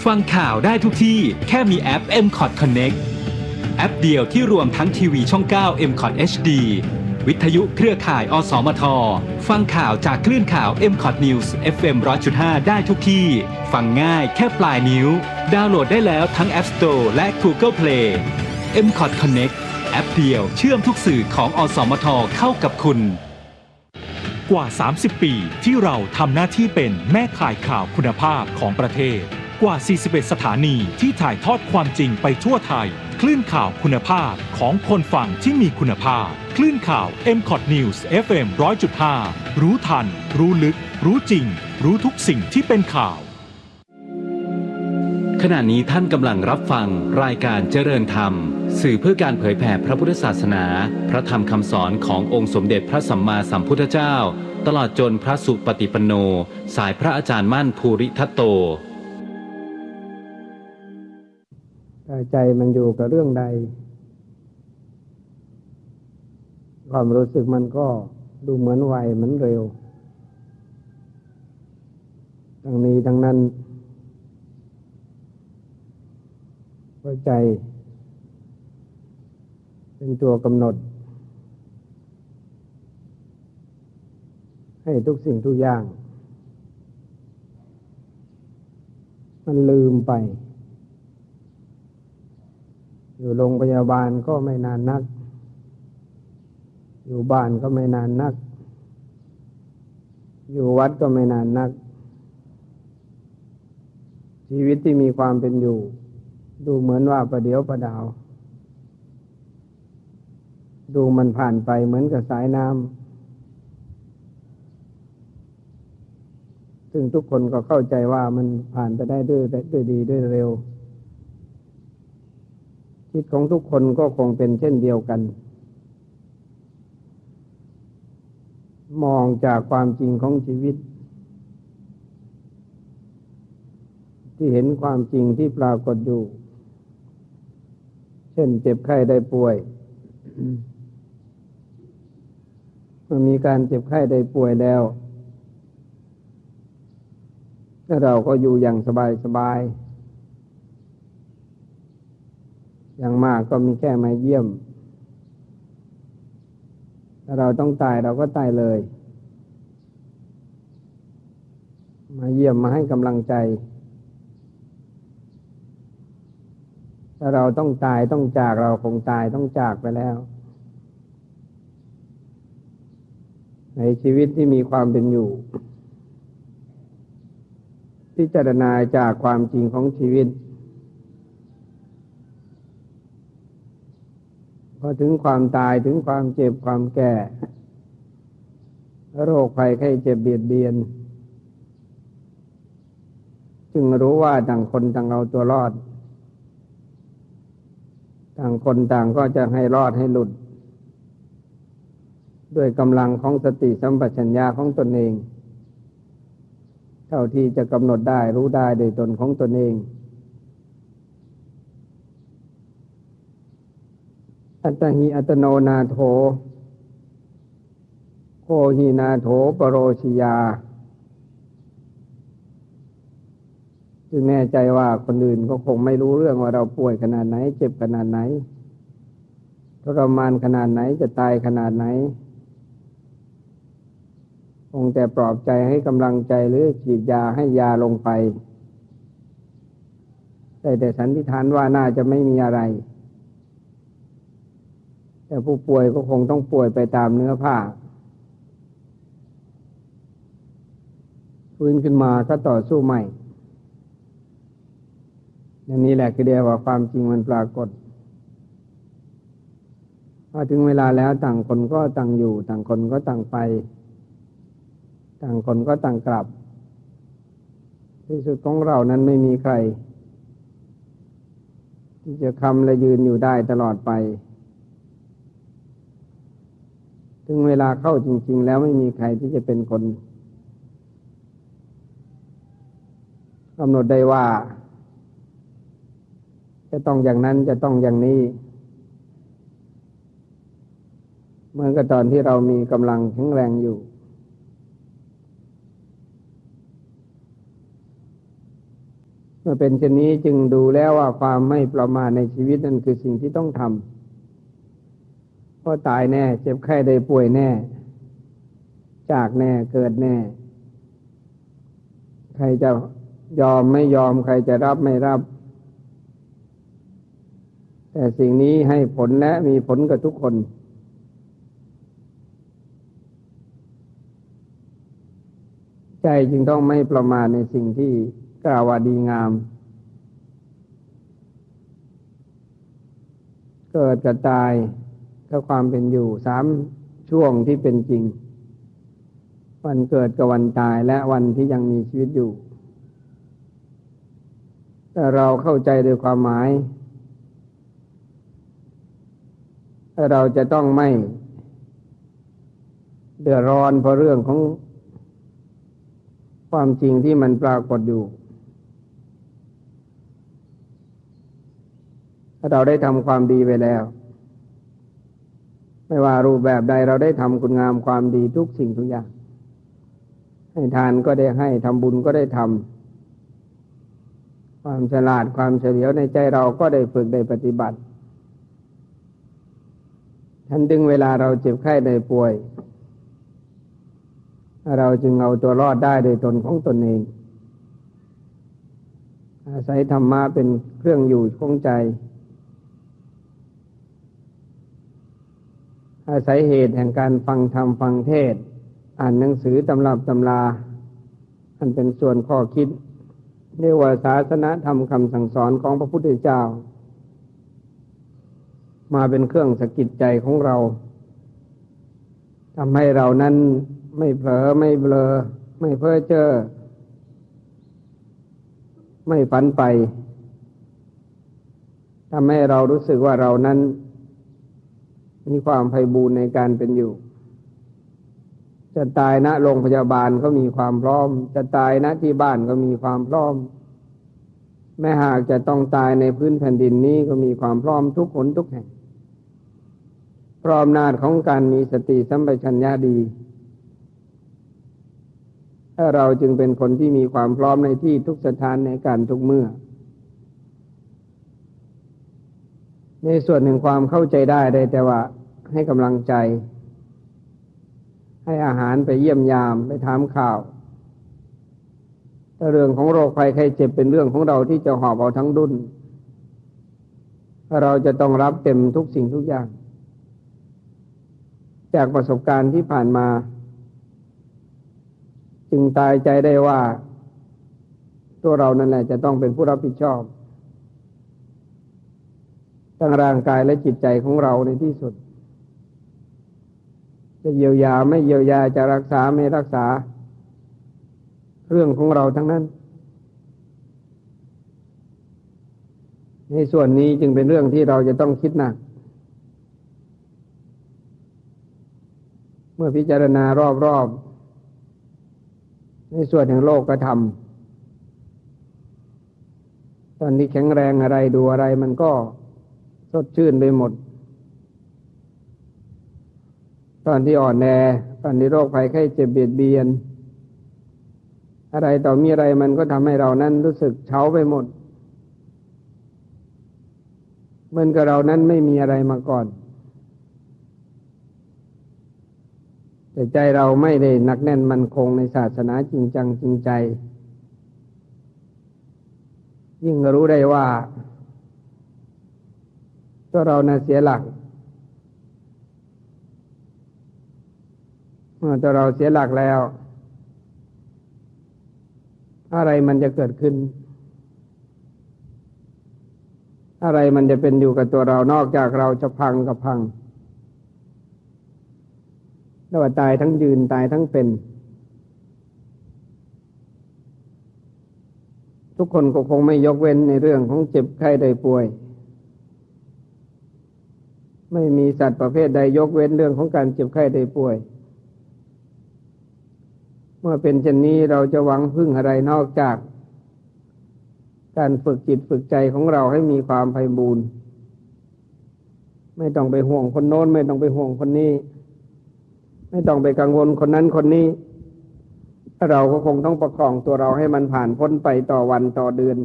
ฟังข่าวได้ทุกที่แค่มีแอป MCOT Connect แอปเดียวที่รวมทั้งทีวีช่อง 9 MCOT HD วิทยุเครือข่ายอสมทฟังข่าวจากคลื่นข่าว MCOT News FM 100.5 ได้ทุกที่ฟังง่ายแค่ปลายนิ้วดาวน์โหลดได้แล้วทั้ง App Store และ Google Play MCOT Connect แอปเดียวเชื่อมทุกสื่อของอสมทเข้ากับคุณกว่า 30 ปีที่เราทำหน้าที่เป็นแม่ข่ายข่าวคุณภาพของประเทศกว่า 41 สถานีที่ถ่ายทอดความจริงไปทั่วไทยคลื่นข่าวคุณภาพของคนฟังที่มีคุณภาพคลื่นข่าว MCOT News FM 100.5 รู้ทันรู้ลึกรู้จริงรู้ทุกสิ่งที่เป็นข่าวขณะนี้ท่านกำลังรับฟังรายการเจริญธรรมสื่อเพื่อการเผยแผ่พระพุทธศาสนาพระธรรมคำสอนขององค์สมเด็จพระสัมมาสัมพุทธเจ้าตลอดจนพระสุปฏิปันโนสายพระอาจารย์มั่นภูริทัตโตใจมันอยู่กับเรื่องใดความรู้สึกมันก็ดูเหมือนไวเหมือนเร็วทั้งนี้ทั้งนั้นใจเป็นตัวกำหนดให้ทุกสิ่งทุกอย่างมันลืมไปอยู่โรงพยาบาลก็ไม่นานนักอยู่บ้านก็ไม่นานนักอยู่วัดก็ไม่นานนักชีวิตที่มีความเป็นอยู่ดูเหมือนว่าประเดี๋ยวประดาวดูมันผ่านไปเหมือนกับสายน้ำซึ่งทุกคนก็เข้าใจว่ามันผ่านไปได้ด้วยดีด้วยเร็วชีวิตของทุกคนก็คงเป็นเช่นเดียวกันมองจากความจริงของชีวิตที่เห็นความจริงที่ปรากฏอยู่เช่นเจ็บไข้ได้ป่วยเมื่อมีการเจ็บไข้ได้ป่วยแล้วเราก็อยู่อย่างสบายอย่างมากก็มีแค่มาเยี่ยมถ้าเราต้องตายเราก็ตายเลยมาเยี่ยมมาให้กำลังใจถ้าเราต้องตายต้องจากเราคงตายต้องจากไปแล้วในชีวิตที่มีความเป็นอยู่พิจารณาจากความจริงของชีวิตพอถึงความตายถึงความเจ็บความแก่โรคภัยไข้เจ็บเบียดเบียนจึงรู้ว่าต่างคนต่างเอาตัวรอดต่างคนต่างก็จะให้รอดให้หลุดด้วยกำลังของสติสัมปชัญญะของตนเองเท่าที่จะกำหนดได้รู้ได้โดยตนของตนเองอัตตหิอัตโนนาโถโคหินาโถปโรชิยาจึงแน่ใจว่าคนอื่นก็คงไม่รู้เรื่องว่าเราป่วยขนาดไหนเจ็บขนาดไหนทรมานขนาดไหนจะตายขนาดไหนคงแต่ปลอบใจให้กำลังใจหรือฉีดยาให้ยาลงไปแต่สันนิษฐานว่าน่าจะไม่มีอะไรแต่ผู้ป่วยก็คงต้องป่วยไปตามเนื้อผ้าฟื้นขึ้นมาก็ต่อสู้ใหม่อย่างนี้แหละคือเรียกว่าความจริงมันปรากฏพอถึงเวลาแล้วต่างคนก็ต่างอยู่ต่างคนก็ต่างไปต่างคนก็ต่างกลับที่สุดของเรานั้นไม่มีใครที่จะคำและยืนอยู่ได้ตลอดไปถึงเวลาเข้าจริงๆแล้วไม่มีใครที่จะเป็นคนกำหนดได้ว่าจะต้องอย่างนั้นจะต้องอย่างนี้เหมือนกับตอนที่เรามีกำลังแข็งแรงอยู่มื่อเป็นเช่นนี้จึงดูแล้วว่าความไม่ประมาทในชีวิตนั้นคือสิ่งที่ต้องทำเพราะตายแน่เจ็บไข้ได้ป่วยแน่จากแน่เกิดแน่ใครจะยอมไม่ยอมใครจะรับไม่รับแต่สิ่งนี้ให้ผลและมีผลกับทุกคนใจจึงต้องไม่ประมาทในสิ่งที่กล่าวว่าดีงามเกิดกับตายกับความเป็นอยู่3ช่วงที่เป็นจริงวันเกิดกับวันตายและวันที่ยังมีชีวิตอยู่แต่เราเข้าใจโดยความหมายเราจะต้องไม่เดือดร้อนเพราะเรื่องของความจริงที่มันปรากฏอยู่ถ้าเราได้ทำความดีไปแล้วไม่ว่ารูปแบบใดเราได้ทำคุณงามความดีทุกสิ่งทุกอย่างให้ทานก็ได้ให้ทำบุญก็ได้ทำความฉลาดความเฉลียวในใจเราก็ได้ฝึกได้ปฏิบัติทันถึงเวลาเราเจ็บไข้ได้ป่วยเราจึงเอาตัวรอดได้โดยตนของตนเองอาศัยธรรมะเป็นเครื่องอยู่ของใจอาศัยเหตุแห่งการฟังธรรมฟังเทศน์อ่านหนังสือตำรับตำราอันเป็นส่วนข้อคิดเรียกว่าศาสนธรรมคำสั่งสอนของพระพุทธเจ้ามาเป็นเครื่องสะกิดใจของเราทำให้เรานั้นไม่เผลอไม่เบลอไม่เพ้อเจ้อไม่ฝันไปทำให้เรารู้สึกว่าเรานั้นมีความไพบูลย์ในการเป็นอยู่จะตายณโรงพยาบาลก็มีความพร้อมจะตายณที่บ้านก็มีความพร้อมแม้หากจะต้องตายในพื้นแผ่นดินนี้ก็มีความพร้อมทุกหนทุกแห่งเพราะอำนาจของการมีสติสัมปชัญญะดีถ้าเราจึงเป็นคนที่มีความพร้อมในที่ทุกสถานในการทุกเมื่อในส่วนหนึ่งความเข้าใจได้แต่ว่าให้กำลังใจให้อาหารไปเยี่ยมยามไปถามข่าวแต่เรื่องของโรคภัยไข้เจ็บเป็นเรื่องของเราที่จะหอบเอาทั้งดุ้นเราจะต้องรับเต็มทุกสิ่งทุกอย่างจากประสบการณ์ที่ผ่านมาจึงตายใจได้ว่าตัวเรานั่นแหละจะต้องเป็นผู้รับผิดชอบทั้งร่างกายและจิตใจของเราในที่สุดจะเยียวยาไม่เยียวยาจะรักษาไม่รักษาเรื่องของเราทั้งนั้นในส่วนนี้จึงเป็นเรื่องที่เราจะต้องคิดหนักเมื่อพิจารณารอบๆในส่วนแห่งโลกธรรมตอนนี้แข็งแรงอะไรดูอะไรมันก็สดชื่นไปหมดตอนที่อ่อนแอตอนที่โรคภัยไข้เจ็บเบียดเบียนอะไรต่อมีอะไรมันก็ทำให้เรานั้นรู้สึกเฉาไปหมดเหมือนกับเรานั้นไม่มีอะไรมาก่อนแต่ใจเราไม่ได้หนักแน่นมั่นคงในศาสนาจริงจังจริงใจยิ่งรู้ได้ว่าตัวเราน่ะเสียหลักเมื่อตัวเราเสียหลักแล้วอะไรมันจะเกิดขึ้นอะไรมันจะเป็นอยู่กับตัวเรานอกจากเราจะพังกับพังแล้วว่าตายทั้งยืนตายทั้งเป็นทุกคนก็คงไม่ยกเว้นในเรื่องของเจ็บไข้ได้ป่วยไม่มีสัตว์ประเภทใดยกเว้นเรื่องของการเจ็บไข้ได้ป่วยเมื่อเป็นเช่นนี้เราจะหวังพึ่งอะไรนอกจากการฝึกจิตฝึกใจของเราให้มีความไพบูลย์ไม่ต้องไปห่วงคนโน้นไม่ต้องไปห่วงคนนี้ไม่ต้องไปกังวลคนนั้นคนนี้เราก็คงต้องประคองตัวเราให้มันผ่านพ้นไปต่อวันต่อเดือน